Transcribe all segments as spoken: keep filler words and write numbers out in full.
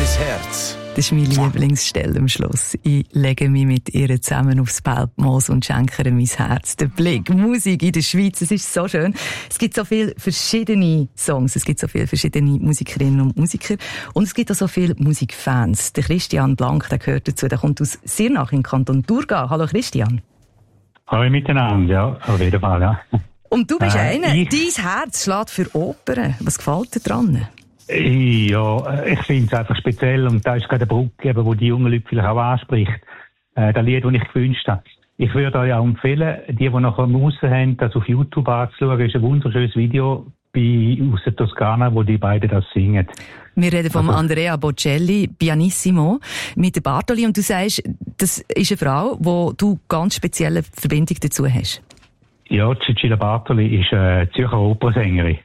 Herz. Das ist meine Lieblingsstelle am Schluss. Ich lege mich mit ihr zusammen aufs Belbmoos und schenke ihr mein Herz. Der Blick, Musik in der Schweiz, es ist so schön. Es gibt so viele verschiedene Songs, es gibt so viele verschiedene Musikerinnen und Musiker und es gibt auch so viele Musikfans. Der Christian Blank, der gehört dazu, der kommt aus Sirnach im Kanton Thurgau. Hallo Christian. Hallo miteinander, ja, auf jeden Fall, ja. Und du bist äh, einer, ich... dein Herz schlägt für Opern. Was gefällt dir dran? Ja, ich finde es einfach speziell und da ist gerade eine Brücke, die die jungen Leute vielleicht auch anspricht. Äh, das Lied, das ich gewünscht habe. Ich würde euch auch empfehlen, die, die nachher Muße haben, das auf YouTube anzuschauen, ist ein wunderschönes Video bei, aus der Toskana, wo die beiden das singen. Wir reden von also, Andrea Bocelli, Pianissimo, mit der Bartoli und du sagst, das ist eine Frau, wo du ganz spezielle Verbindung dazu hast. Ja, Cecilia Bartoli ist eine Zürcher Opernsängerin.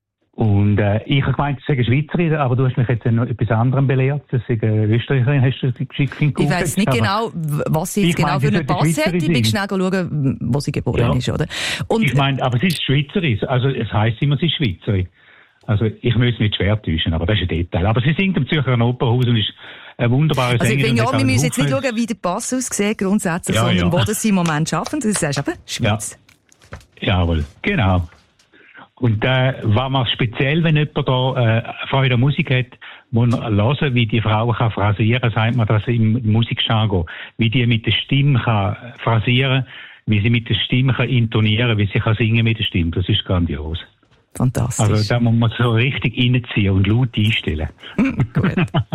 Und äh, ich habe gemeint, sie sei Schweizerin, aber du hast mich jetzt noch etwas anderem belehrt. Sie sei Österreicherin, hast du geschickt. Ich weiss nicht genau, was sie jetzt genau meine, für einen Pass hat. Ich bin schnell schauen, wo sie geboren ja. ist, oder? Und ich meine, aber sie ist Schweizerin. Also es heisst immer, sie ist Schweizerin. Also ich muss es nicht schwer täuschen, aber das ist ein Detail. Aber sie singt im Zürcher Opernhaus und ist eine wunderbare also Sängerin. Also ich finde ja, wir müssen jetzt nicht schauen, wie der Pass aussieht grundsätzlich, ja, sondern ja. wo das sie im Moment schaffen. Du sagst eben Schweiz. Ja. Jawohl, genau. Und äh, was man speziell, wenn jemand da äh, Freude an Musik hat, muss man hören, wie die Frau kann phrasieren, sagt man das im Musikjargon, wie die mit der Stimme kann phrasieren, wie sie mit der Stimme kann intonieren, wie sie kann singen mit der Stimme. Das ist grandios. Fantastisch. Also da muss man so richtig reinziehen und laut einstellen. Gut.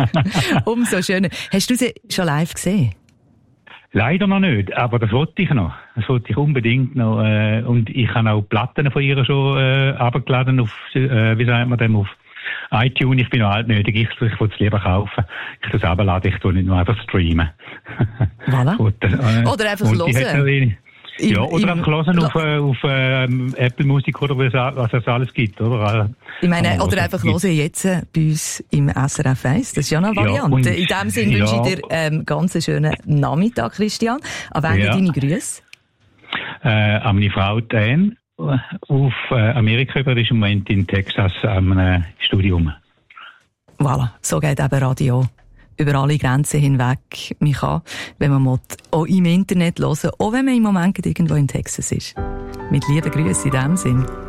Umso schöner. Hast du sie schon live gesehen? Leider noch nicht, aber das wollte ich noch. Das wollte ich unbedingt noch. Äh, und ich habe auch Platten von ihr schon äh, abgeladen auf, äh, wie sagt man dem, auf iTunes. Ich bin noch altnötig, ich, ich will es lieber kaufen. Ich das abladen, ich tue nicht nur einfach streamen. Voilà. und, äh, oder einfach hören. Ja, oder einfach hören auf, äh, auf äh, Apple Music oder was es alles gibt, oder? Ich meine, oder einfach hören jetzt äh, bei uns im S R F eins. Das ist ja eine Variante. Ja, in dem Sinne ja. wünsche ich dir ähm, ganz einen schönen Nachmittag, Christian. An wen ja. deine Grüße? Äh, an meine Frau Dan auf äh, Amerika, die ist im Moment in Texas am äh, Studium. Voilà, so geht eben Radio. Über alle Grenzen hinweg. Man kann, wenn man will, auch im Internet hören, auch wenn man im Moment irgendwo in Texas ist. Mit lieben Grüßen in diesem Sinn.